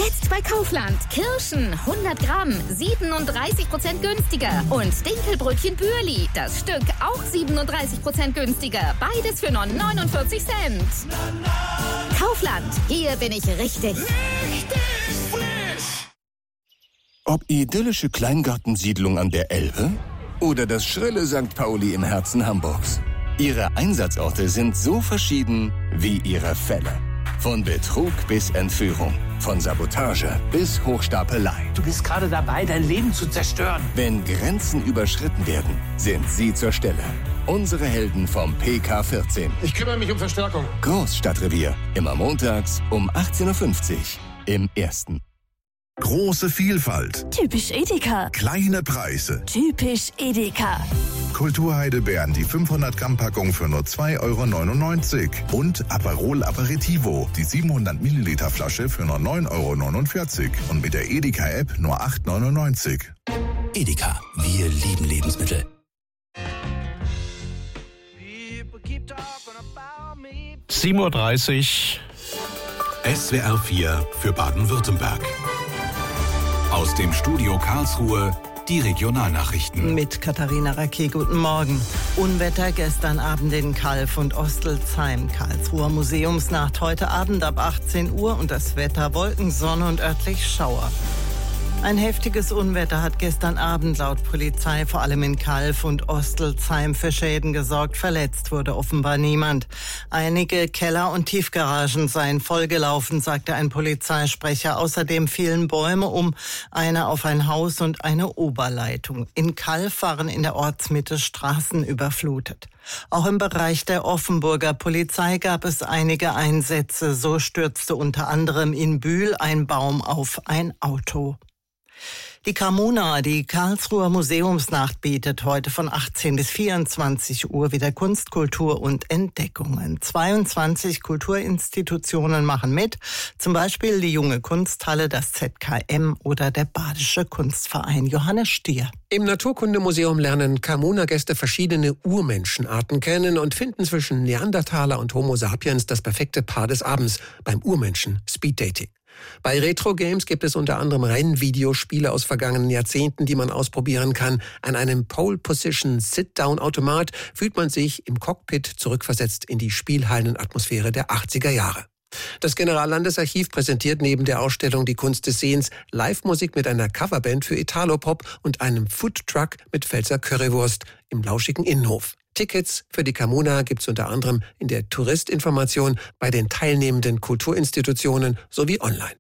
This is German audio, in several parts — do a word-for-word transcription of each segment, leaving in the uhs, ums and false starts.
Jetzt bei Kaufland. Kirschen hundert Gramm, siebenunddreißig Prozent günstiger. Und Dinkelbrötchen Bürli, das Stück auch siebenunddreißig Prozent günstiger. Beides für nur neunundvierzig Cent. Kaufland, hier bin ich richtig. Richtig frisch! Ob idyllische Kleingartensiedlung an der Elbe oder das schrille Sankt Pauli im Herzen Hamburgs. Ihre Einsatzorte sind so verschieden wie ihre Fälle. Von Betrug bis Entführung, von Sabotage bis Hochstapelei. Du bist gerade dabei, dein Leben zu zerstören. Wenn Grenzen überschritten werden, sind sie zur Stelle. Unsere Helden vom P K vierzehn. Ich kümmere mich um Verstärkung. Großstadtrevier, immer montags um achtzehn Uhr fünfzig im Ersten. Große Vielfalt. Typisch Edeka. Kleine Preise. Typisch Edeka. Kulturheidelbeeren, die fünfhundert Gramm Packung für nur zwei Euro neunundneunzig. Und Aperol Aperitivo, die siebenhundert Milliliter Flasche für nur neun Euro neunundvierzig. Und mit der Edeka-App nur acht Euro neunundneunzig. Edeka, wir lieben Lebensmittel. sieben Uhr dreißig. S W R vier für Baden-Württemberg. Aus dem Studio Karlsruhe die Regionalnachrichten. Mit Katharina Raquet, guten Morgen. Unwetter gestern Abend in Calw und Ostelsheim. Karlsruher Museumsnacht heute Abend ab achtzehn Uhr und das Wetter Wolken, Sonne und örtlich Schauer. Ein heftiges Unwetter hat gestern Abend laut Polizei vor allem in Calw und Ostelsheim für Schäden gesorgt. Verletzt wurde offenbar niemand. Einige Keller und Tiefgaragen seien vollgelaufen, sagte ein Polizeisprecher. Außerdem fielen Bäume um, eine auf ein Haus und eine Oberleitung. In Calw waren in der Ortsmitte Straßen überflutet. Auch im Bereich der Offenburger Polizei gab es einige Einsätze. So stürzte unter anderem in Bühl ein Baum auf ein Auto. Die Carmuna, die Karlsruher Museumsnacht, bietet heute von achtzehn bis vierundzwanzig Uhr wieder Kunst, Kultur und Entdeckungen. zweiundzwanzig Kulturinstitutionen machen mit, zum Beispiel die Junge Kunsthalle, das Z K M oder der Badische Kunstverein. Johannes Stier. Im Naturkundemuseum lernen Carmuna-Gäste verschiedene Urmenschenarten kennen und finden zwischen Neandertaler und Homo sapiens das perfekte Paar des Abends beim Urmenschen Speeddating. Bei Retro Games gibt es unter anderem Rennvideospiele aus vergangenen Jahrzehnten, die man ausprobieren kann. An einem Pole-Position-Sit-Down-Automat fühlt man sich im Cockpit zurückversetzt in die Spielhallenatmosphäre der achtziger Jahre. Das Generallandesarchiv präsentiert neben der Ausstellung Die Kunst des Sehens Live-Musik mit einer Coverband für Italopop und einem Foodtruck mit Pfälzer Currywurst im lauschigen Innenhof. Tickets für die Carmuna gibt's unter anderem in der Touristinformation bei den teilnehmenden Kulturinstitutionen sowie online.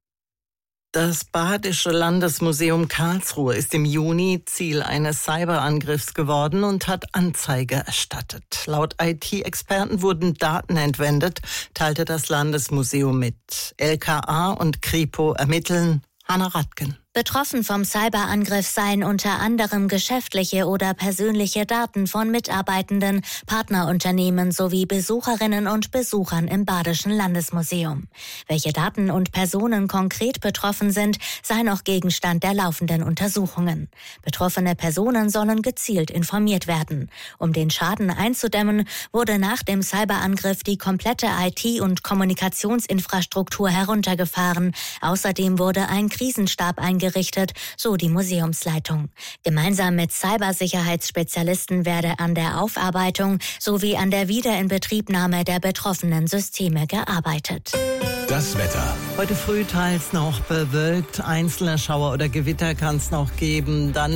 Das Badische Landesmuseum Karlsruhe ist im Juni Ziel eines Cyberangriffs geworden und hat Anzeige erstattet. Laut I T-Experten wurden Daten entwendet, teilte das Landesmuseum mit. L K A und Kripo ermitteln. Hanna Radken. Betroffen vom Cyberangriff seien unter anderem geschäftliche oder persönliche Daten von Mitarbeitenden, Partnerunternehmen sowie Besucherinnen und Besuchern im Badischen Landesmuseum. Welche Daten und Personen konkret betroffen sind, sei noch Gegenstand der laufenden Untersuchungen. Betroffene Personen sollen gezielt informiert werden. Um den Schaden einzudämmen, wurde nach dem Cyberangriff die komplette I T- und Kommunikationsinfrastruktur heruntergefahren. Außerdem wurde ein Krisenstab eingerichtet. Gerichtet, so die Museumsleitung. Gemeinsam mit Cybersicherheitsspezialisten werde an der Aufarbeitung sowie an der Wiederinbetriebnahme der betroffenen Systeme gearbeitet. Das Wetter. Heute früh teils noch bewölkt, einzelne Schauer oder Gewitter kann es noch geben. Dann